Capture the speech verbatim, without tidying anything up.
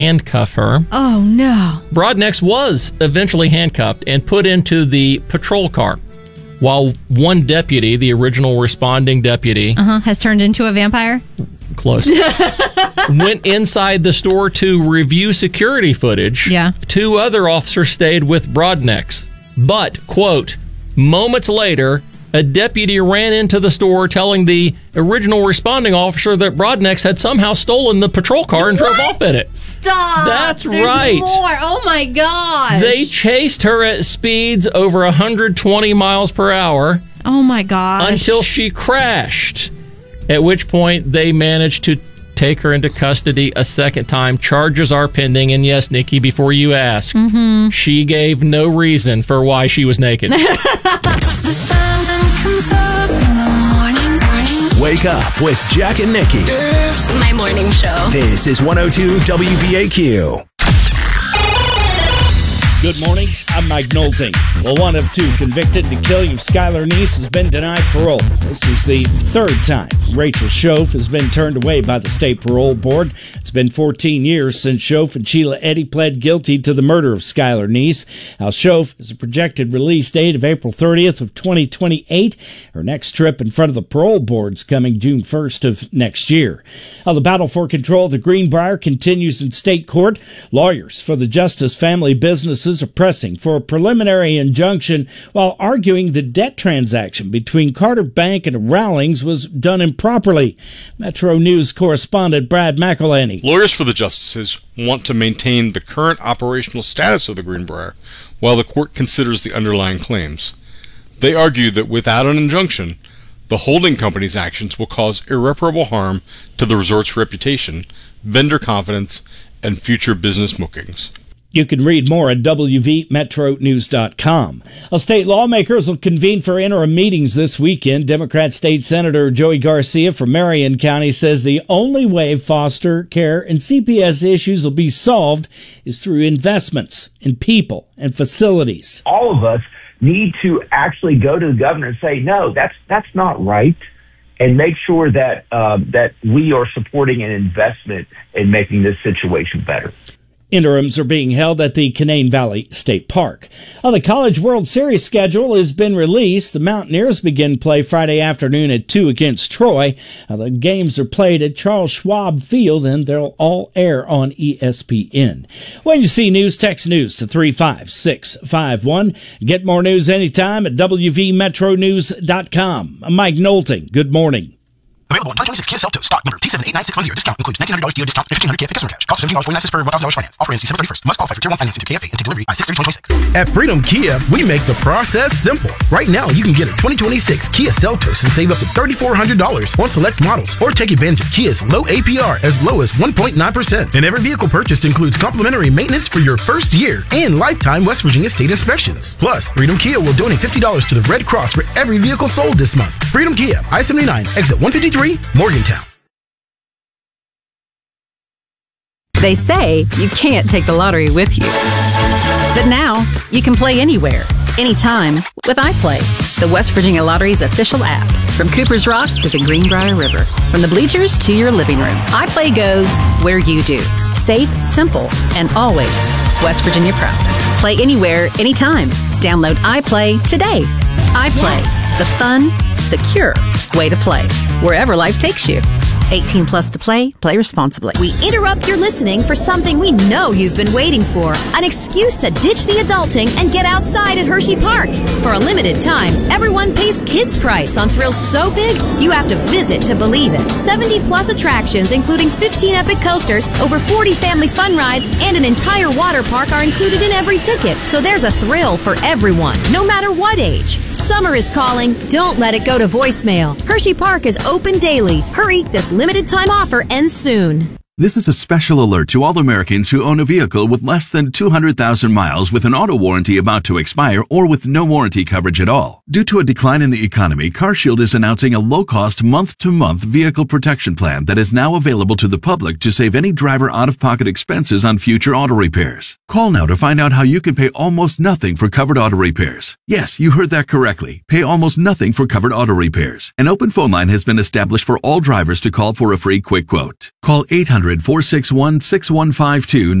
handcuff her. Oh, no. Broadnex was eventually handcuffed and put into the patrol car, while one deputy, the original responding deputy... Uh-huh, has turned into a vampire? Close. Went inside the store to review security footage. Yeah. Two other officers stayed with Broadnex. But, quote, moments later, a deputy ran into the store telling the original responding officer that Broadnex had somehow stolen the patrol car and what? drove off in it. Stop! That's There's right. more. Oh, my gosh. They chased her at speeds over one hundred twenty miles per hour. Oh, my gosh. Until she crashed, at which point they managed to take her into custody a second time. Charges are pending, and yes, Nikki, before you ask, mm-hmm. she gave no reason for why she was naked. The sun comes up in the morning, morning. Wake up with Jack and Nikki. My morning show. This is one oh two W B A Q. Good morning, I'm Mike Nolting. Well, one of two convicted in the killing of Skylar Neese has been denied parole. This is the third time Rachel Shoaf has been turned away by the state parole board. It's been fourteen years since Shoaf and Sheila Eddy pled guilty to the murder of Skylar Neese. Now, Shoaf has a projected release date of April thirtieth of twenty twenty-eight. Her next trip in front of the parole board's coming June first of next year. Now, the battle for control of the Greenbrier continues in state court. Lawyers for the Justice Family Businesses are pressing for a preliminary injunction while arguing the debt transaction between Carter Bank and Rowlings was done improperly. Metro News correspondent Brad McElhenney. Lawyers for the Justices want to maintain the current operational status of the Greenbrier while the court considers the underlying claims. They argue that without an injunction, the holding company's actions will cause irreparable harm to the resort's reputation, vendor confidence, and future business bookings. You can read more at W V metro news dot com. Well, state lawmakers will convene for interim meetings this weekend. Democrat State Senator Joey Garcia from Marion County says the only way foster care and C P S issues will be solved is through investments in people and facilities. All of us need to actually go to the governor and say, no, that's that's not right, and make sure that uh, that we are supporting an investment in making this situation better. Interims are being held at the Canaan Valley State Park. Well, the College World Series schedule has been released. The Mountaineers begin play Friday afternoon at two against Troy. Now, the games are played at Charles Schwab Field, and they'll all air on E S P N. When you see news, text news to three five six five one. Get more news anytime at W V metro news dot com. I'm Mike Nolting. Good morning. Available in twenty twenty-six Kia Seltos. Stock number T seven eight nine six one zero. Discount includes nineteen hundred dollars G O discount and fifteen hundred dollars Kia Pick cash. Cost seventeen dollars and forty-nine cents per one thousand dollars finance. Offer ends December thirty-first. Must qualify for Tier one financing to K F A and take delivery by six thirty twenty twenty-six. At Freedom Kia, we make the process simple. Right now, you can get a twenty twenty-six Kia Seltos and save up to thirty-four hundred dollars on select models, or take advantage of Kia's low A P R as low as one point nine percent. And every vehicle purchased includes complimentary maintenance for your first year and lifetime West Virginia state inspections. Plus, Freedom Kia will donate fifty dollars to the Red Cross for every vehicle sold this month. Freedom Kia, I seventy-nine, exit one fifty-three, Morgantown. They say you can't take the lottery with you. But now, you can play anywhere, anytime, with iPlay, the West Virginia Lottery's official app. From Cooper's Rock to the Greenbrier River, from the bleachers to your living room, iPlay goes where you do. Safe, simple, and always West Virginia proud. Play anywhere, anytime. Download iPlay today. iPlay, yes. The fun, secure way to play, wherever life takes you. eighteen plus to play. Play responsibly. We interrupt your listening for something we know you've been waiting for. An excuse to ditch the adulting and get outside at Hershey Park. For a limited time, everyone pays kids price on thrills so big you have to visit to believe it. seventy plus attractions, including fifteen epic coasters, over forty family fun rides, and an entire water park are included in every ticket. So there's a thrill for everyone, no matter what age. Summer is calling. Don't let it go to voicemail. Hershey Park is open daily. Hurry, this limited time offer ends soon. This is a special alert to all Americans who own a vehicle with less than two hundred thousand miles with an auto warranty about to expire or with no warranty coverage at all. Due to a decline in the economy, CarShield is announcing a low-cost month-to-month vehicle protection plan that is now available to the public to save any driver out-of-pocket expenses on future auto repairs. Call now to find out how you can pay almost nothing for covered auto repairs. Yes, you heard that correctly. Pay almost nothing for covered auto repairs. An open phone line has been established for all drivers to call for a free quick quote. Call eight hundred hundred, four six one, six one five two